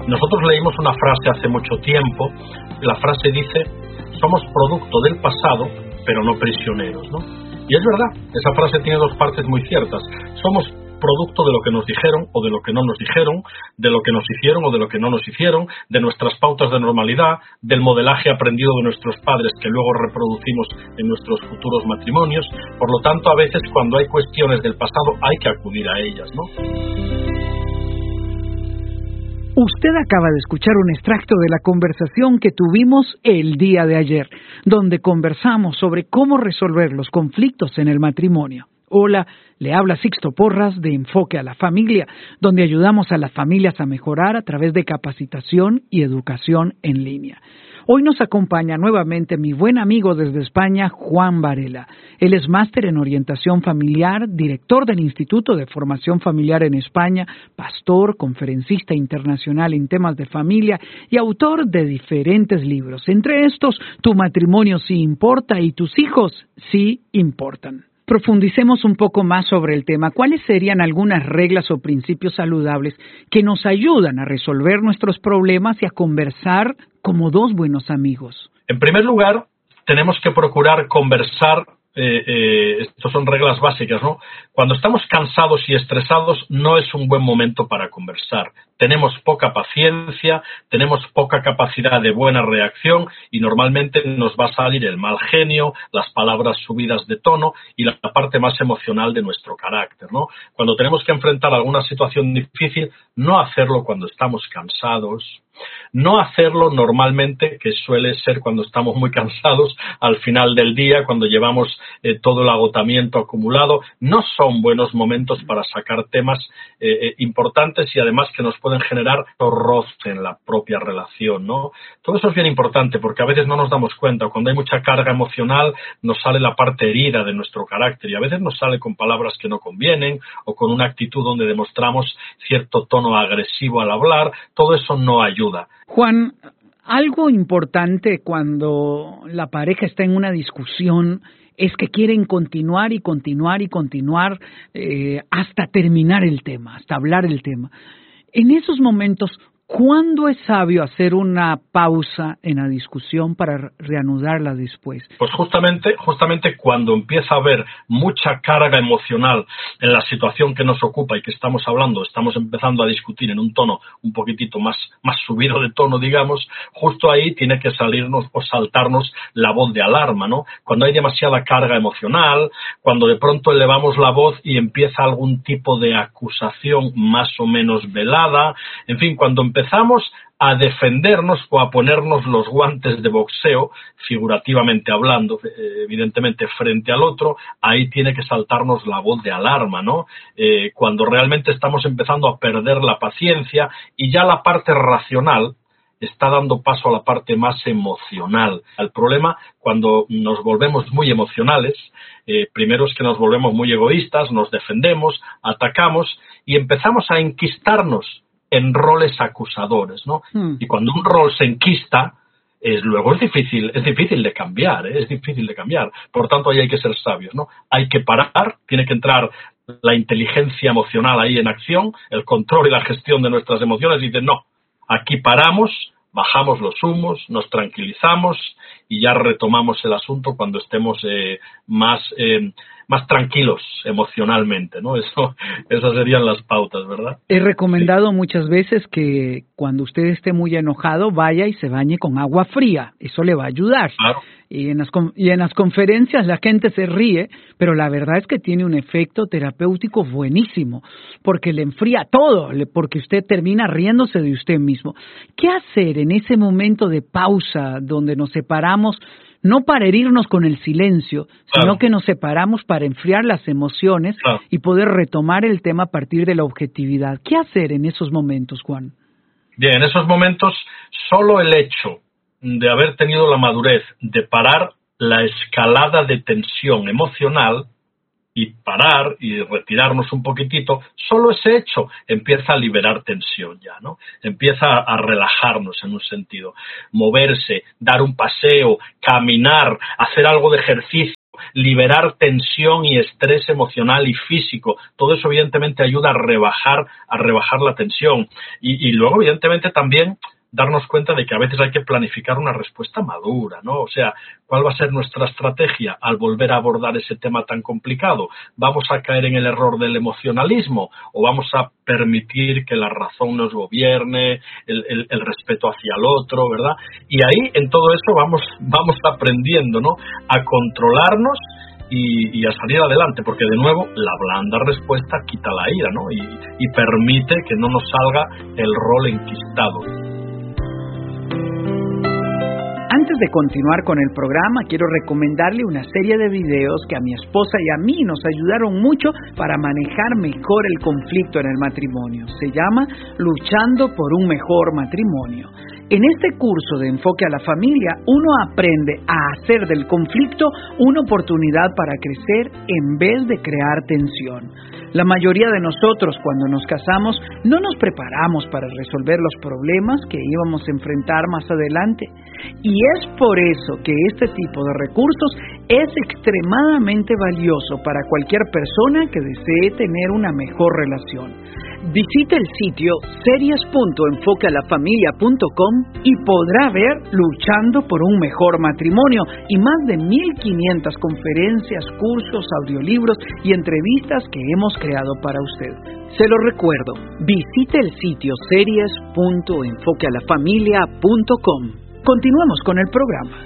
Nosotros leímos una frase hace mucho tiempo. La frase dice: somos producto del pasado, pero no prisioneros, ¿no? Y es verdad, esa frase tiene dos partes muy ciertas. Somos producto de lo que nos dijeron o de lo que no nos dijeron, de lo que nos hicieron o de lo que no nos hicieron, de nuestras pautas de normalidad, del modelaje aprendido de nuestros padres que luego reproducimos en nuestros futuros matrimonios. Por lo tanto, a veces cuando hay cuestiones del pasado hay que acudir a ellas, ¿no? Usted acaba de escuchar un extracto de la conversación que tuvimos el día de ayer, donde conversamos sobre cómo resolver los conflictos en el matrimonio. Hola, le habla Sixto Porras de Enfoque a la Familia, donde ayudamos a las familias a mejorar a través de capacitación y educación en línea. Hoy nos acompaña nuevamente mi buen amigo desde España, Juan Varela. Él es máster en orientación familiar, director del Instituto de Formación Familiar en España, pastor, conferencista internacional en temas de familia y autor de diferentes libros. Entre estos, Tu matrimonio sí importa y Tus hijos sí importan. Profundicemos un poco más sobre el tema. ¿Cuáles serían algunas reglas o principios saludables que nos ayudan a resolver nuestros problemas y a conversar como dos buenos amigos? En primer lugar, tenemos que procurar conversar. Estas son reglas básicas, ¿no? Cuando estamos cansados y estresados no es un buen momento para conversar. Tenemos poca paciencia, tenemos poca capacidad de buena reacción y normalmente nos va a salir el mal genio, las palabras subidas de tono y la parte más emocional de nuestro carácter, ¿no? Cuando tenemos que enfrentar alguna situación difícil, no hacerlo cuando estamos cansados, no hacerlo normalmente, que suele ser cuando estamos muy cansados al final del día, cuando llevamos todo el agotamiento acumulado. No son buenos momentos para sacar temas importantes y además que nos pueden generar roce en la propia relación, ¿no? Todo eso es bien importante porque a veces no nos damos cuenta. Cuando hay mucha carga emocional nos sale la parte herida de nuestro carácter y a veces nos sale con palabras que no convienen o con una actitud donde demostramos cierto tono agresivo al hablar. Todo eso no ayuda. Juan, algo importante cuando la pareja está en una discusión es que quieren continuar y continuar y continuar hasta terminar el tema, hasta hablar el tema. En esos momentos, ¿cuándo es sabio hacer una pausa en la discusión para reanudarla después? Pues justamente cuando empieza a haber mucha carga emocional en la situación que nos ocupa y que estamos hablando, estamos empezando a discutir en un tono un poquitito más subido de tono, digamos, justo ahí tiene que salirnos o saltarnos la voz de alarma, ¿no? Cuando hay demasiada carga emocional, cuando de pronto elevamos la voz y empieza algún tipo de acusación más o menos velada, en fin, cuando empezamos a defendernos o a ponernos los guantes de boxeo, figurativamente hablando, evidentemente frente al otro, ahí tiene que saltarnos la voz de alarma, ¿no? Cuando realmente estamos empezando a perder la paciencia y ya la parte racional está dando paso a la parte más emocional. El problema, cuando nos volvemos muy emocionales, primero es que nos volvemos muy egoístas, nos defendemos, atacamos y empezamos a enquistarnos en roles acusadores, ¿no? Y cuando un rol se enquista, luego es difícil de cambiar, es difícil de cambiar. Por tanto, ahí hay que ser sabios, ¿no? Hay que parar, tiene que entrar la inteligencia emocional ahí en acción, el control y la gestión de nuestras emociones, y dicen, no, aquí paramos, bajamos los humos, nos tranquilizamos y ya retomamos el asunto cuando estemos más tranquilos emocionalmente, ¿no? Esas serían las pautas, ¿verdad? He recomendado muchas veces que cuando usted esté muy enojado vaya y se bañe con agua fría. Eso le va a ayudar. Claro. Y en las conferencias la gente se ríe, pero la verdad es que tiene un efecto terapéutico buenísimo, porque le enfría todo, porque usted termina riéndose de usted mismo. ¿Qué hacer en ese momento de pausa donde nos separamos? No para herirnos con el silencio, sino que nos separamos para enfriar las emociones y poder retomar el tema a partir de la objetividad. ¿Qué hacer en esos momentos, Juan? Bien, en esos momentos solo el hecho de haber tenido la madurez de parar la escalada de tensión emocional y parar y retirarnos un poquitito, solo ese hecho empieza a liberar tensión ya, ¿no? Empieza a relajarnos en un sentido. Moverse, dar un paseo, caminar, hacer algo de ejercicio, liberar tensión y estrés emocional y físico. Todo eso evidentemente ayuda a rebajar la tensión. Y luego evidentemente también darnos cuenta de que a veces hay que planificar una respuesta madura, ¿no? O sea, ¿cuál va a ser nuestra estrategia al volver a abordar ese tema tan complicado? ¿Vamos a caer en el error del emocionalismo o vamos a permitir que la razón nos gobierne, el respeto hacia el otro, ¿verdad? Y ahí, en todo eso, vamos aprendiendo, ¿no?, a controlarnos y a salir adelante, porque de nuevo la blanda respuesta quita la ira, ¿no? Y permite que no nos salga el rol enquistado. Antes de continuar con el programa, quiero recomendarle una serie de videos que a mi esposa y a mí nos ayudaron mucho para manejar mejor el conflicto en el matrimonio. Se llama Luchando por un mejor matrimonio. En este curso de enfoque a la familia, uno aprende a hacer del conflicto una oportunidad para crecer en vez de crear tensión. La mayoría de nosotros, cuando nos casamos, no nos preparamos para resolver los problemas que íbamos a enfrentar más adelante. Y es por eso que este tipo de recursos es extremadamente valioso para cualquier persona que desee tener una mejor relación. Visite el sitio series.enfoquealafamilia.com y podrá ver Luchando por un mejor matrimonio y más de 1,500 conferencias, cursos, audiolibros y entrevistas que hemos creado para usted. Se lo recuerdo, visite el sitio series.enfoquealafamilia.com. Continuemos con el programa.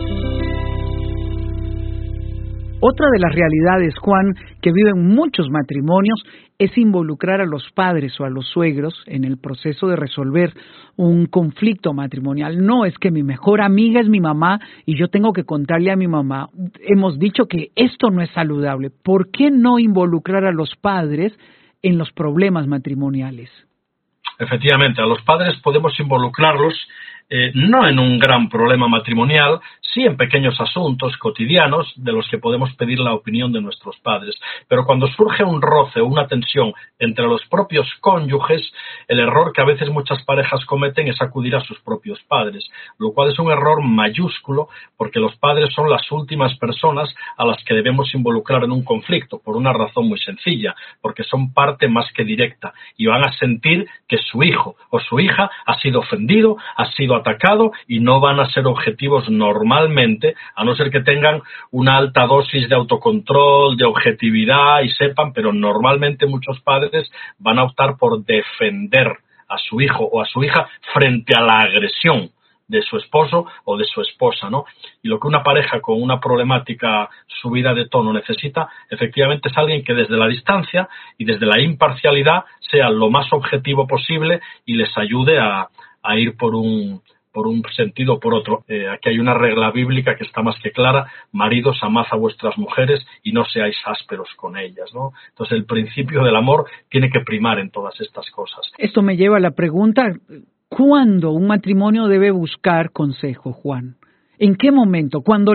Otra de las realidades, Juan, que viven muchos matrimonios es involucrar a los padres o a los suegros en el proceso de resolver un conflicto matrimonial. No, es que mi mejor amiga es mi mamá y yo tengo que contarle a mi mamá. Hemos dicho que esto no es saludable. ¿Por qué no involucrar a los padres en los problemas matrimoniales? Efectivamente, a los padres podemos involucrarlos no en un gran problema matrimonial, sí en pequeños asuntos cotidianos de los que podemos pedir la opinión de nuestros padres. Pero cuando surge un roce o una tensión entre los propios cónyuges, el error que a veces muchas parejas cometen es acudir a sus propios padres, lo cual es un error mayúsculo porque los padres son las últimas personas a las que debemos involucrar en un conflicto, por una razón muy sencilla, porque son parte más que directa y van a sentir que su hijo o su hija ha sido ofendido, ha sido atacado y no van a ser objetivos normalmente, a no ser que tengan una alta dosis de autocontrol, de objetividad y sepan, pero normalmente muchos padres van a optar por defender a su hijo o a su hija frente a la agresión de su esposo o de su esposa, ¿no? Y lo que una pareja con una problemática subida de tono necesita, efectivamente, es alguien que desde la distancia y desde la imparcialidad sea lo más objetivo posible y les ayude a ir por un sentido o por otro. Aquí hay una regla bíblica que está más que clara: maridos, amad a vuestras mujeres y no seáis ásperos con ellas, ¿no? Entonces el principio del amor tiene que primar en todas estas cosas. Esto me lleva a la pregunta: ¿cuándo un matrimonio debe buscar consejo, Juan? ¿En qué momento? ¿Cuando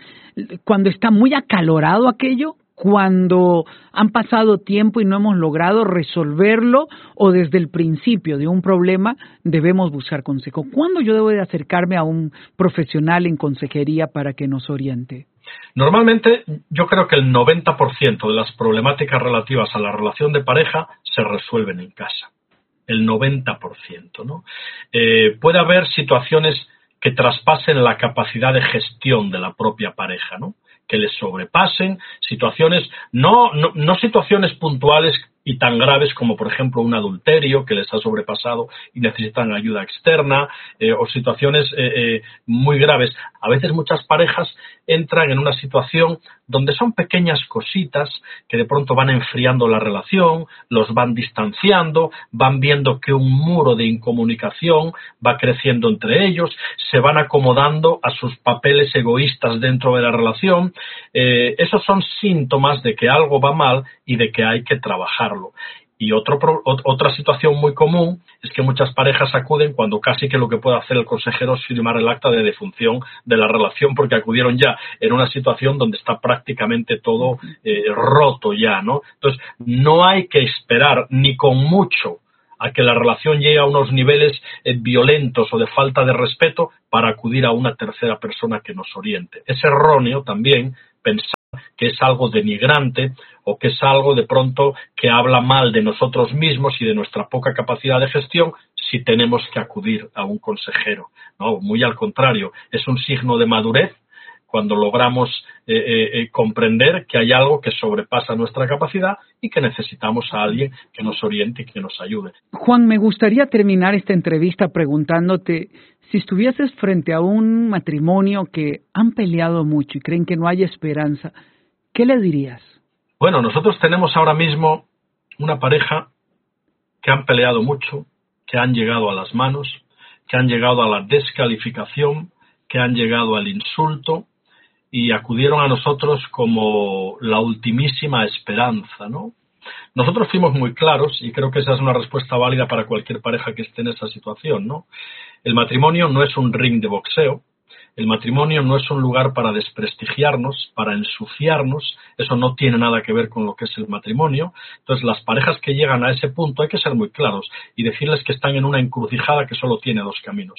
está muy acalorado aquello? ¿Cuando han pasado tiempo y no hemos logrado resolverlo? ¿O desde el principio de un problema debemos buscar consejo? ¿Cuándo yo debo de acercarme a un profesional en consejería para que nos oriente? Normalmente yo creo que el 90% de las problemáticas relativas a la relación de pareja se resuelven en casa. El 90%, ¿no? Puede haber situaciones que traspasen la capacidad de gestión de la propia pareja, ¿no?, que les sobrepasen, situaciones, no situaciones puntuales y tan graves como, por ejemplo, un adulterio que les ha sobrepasado y necesitan ayuda externa, o situaciones muy graves. A veces muchas parejas entran en una situación donde son pequeñas cositas que de pronto van enfriando la relación, los van distanciando, van viendo que un muro de incomunicación va creciendo entre ellos, se van acomodando a sus papeles egoístas dentro de la relación. Esos son síntomas de que algo va mal y de que hay que trabajarlo. Y otra situación muy común es que muchas parejas acuden cuando casi que lo que puede hacer el consejero es firmar el acta de defunción de la relación, porque acudieron ya en una situación donde está prácticamente todo roto ya, ¿no? Entonces, no hay que esperar ni con mucho a que la relación llegue a unos niveles violentos o de falta de respeto para acudir a una tercera persona que nos oriente. Es erróneo también pensar que es algo denigrante o que es algo de pronto que habla mal de nosotros mismos y de nuestra poca capacidad de gestión si tenemos que acudir a un consejero, ¿no? Muy al contrario, es un signo de madurez cuando logramos comprender que hay algo que sobrepasa nuestra capacidad y que necesitamos a alguien que nos oriente y que nos ayude. Juan, me gustaría terminar esta entrevista preguntándote, si estuvieses frente a un matrimonio que han peleado mucho y creen que no hay esperanza, ¿qué le dirías? Bueno, nosotros tenemos ahora mismo una pareja que han peleado mucho, que han llegado a las manos, que han llegado a la descalificación, que han llegado al insulto, y acudieron a nosotros como la ultimísima esperanza, ¿no? Nosotros fuimos muy claros, y creo que esa es una respuesta válida para cualquier pareja que esté en esa situación, ¿no? El matrimonio no es un ring de boxeo, el matrimonio no es un lugar para desprestigiarnos, para ensuciarnos, eso no tiene nada que ver con lo que es el matrimonio. Entonces, las parejas que llegan a ese punto hay que ser muy claros y decirles que están en una encrucijada que solo tiene dos caminos.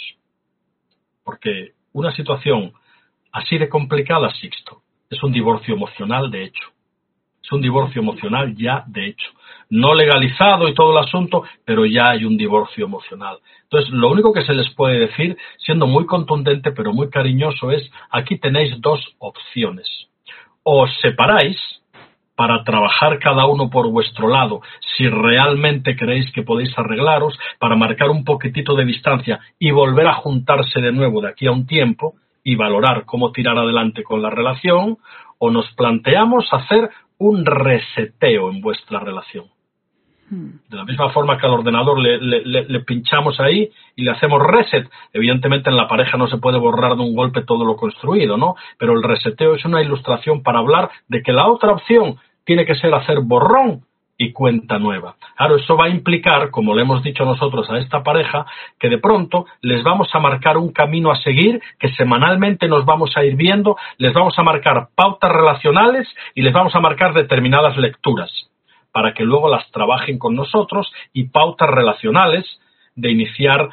Porque una situación así de complicada, Sixto, es un divorcio emocional de hecho. Es un divorcio emocional ya de hecho. No legalizado y todo el asunto, pero ya hay un divorcio emocional. Entonces, lo único que se les puede decir, siendo muy contundente pero muy cariñoso, es: aquí tenéis dos opciones. O os separáis para trabajar cada uno por vuestro lado, si realmente creéis que podéis arreglaros, para marcar un poquitito de distancia y volver a juntarse de nuevo de aquí a un tiempo, y valorar cómo tirar adelante con la relación, o nos planteamos hacer un reseteo en vuestra relación. De la misma forma que al ordenador le pinchamos ahí y le hacemos reset. Evidentemente en la pareja no se puede borrar de un golpe todo lo construido, ¿no? Pero el reseteo es una ilustración para hablar de que la otra opción tiene que ser hacer borrón y cuenta nueva. Claro, eso va a implicar, como le hemos dicho nosotros a esta pareja, que de pronto les vamos a marcar un camino a seguir, que semanalmente nos vamos a ir viendo, les vamos a marcar pautas relacionales y les vamos a marcar determinadas lecturas, para que luego las trabajen con nosotros, y pautas relacionales de iniciar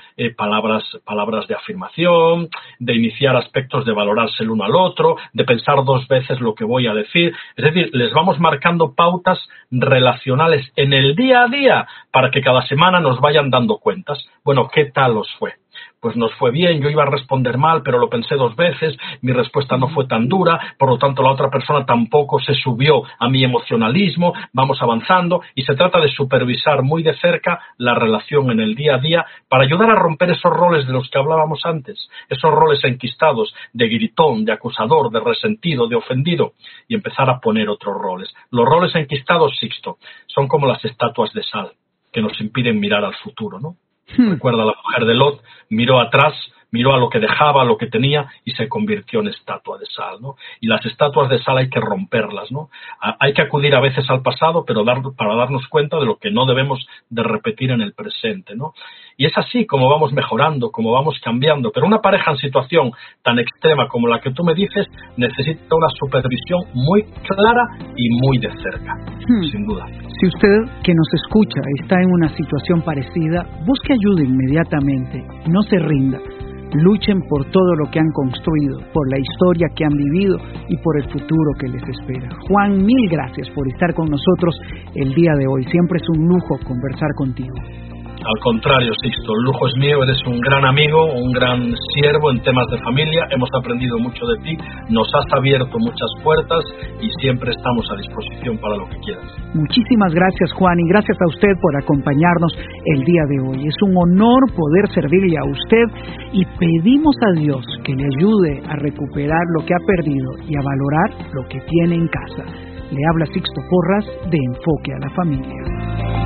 palabras de afirmación, de iniciar aspectos de valorarse el uno al otro, de pensar dos veces lo que voy a decir. Es decir, les vamos marcando pautas relacionales en el día a día para que cada semana nos vayan dando cuentas. Bueno, ¿qué tal os fue? Pues nos fue bien, yo iba a responder mal, pero lo pensé dos veces, mi respuesta no fue tan dura, por lo tanto la otra persona tampoco se subió a mi emocionalismo, vamos avanzando, y se trata de supervisar muy de cerca la relación en el día a día para ayudar a romper esos roles de los que hablábamos antes, esos roles enquistados de gritón, de acusador, de resentido, de ofendido, y empezar a poner otros roles. Los roles enquistados, Sixto, son como las estatuas de sal que nos impiden mirar al futuro, ¿no? Recuerda, la mujer de Lot miró atrás, miró a lo que dejaba, a lo que tenía, y se convirtió en estatua de sal, ¿no? Y las estatuas de sal hay que romperlas, ¿no? Hay que acudir a veces al pasado, pero para darnos cuenta de lo que no debemos de repetir en el presente, ¿no? Y es así como vamos mejorando, como vamos cambiando. Pero una pareja en situación tan extrema como la que tú me dices necesita una supervisión muy clara y muy de cerca, sin duda. Si usted que nos escucha está en una situación parecida, busque ayuda inmediatamente, no se rinda. Luchen por todo lo que han construido, por la historia que han vivido y por el futuro que les espera. Juan, mil gracias por estar con nosotros el día de hoy. Siempre es un lujo conversar contigo. Al contrario, Sixto, el lujo es mío, eres un gran amigo, un gran siervo en temas de familia, hemos aprendido mucho de ti, nos has abierto muchas puertas y siempre estamos a disposición para lo que quieras. Muchísimas gracias, Juan, y gracias a usted por acompañarnos el día de hoy. Es un honor poder servirle a usted y pedimos a Dios que le ayude a recuperar lo que ha perdido y a valorar lo que tiene en casa. Le habla Sixto Porras de Enfoque a la Familia.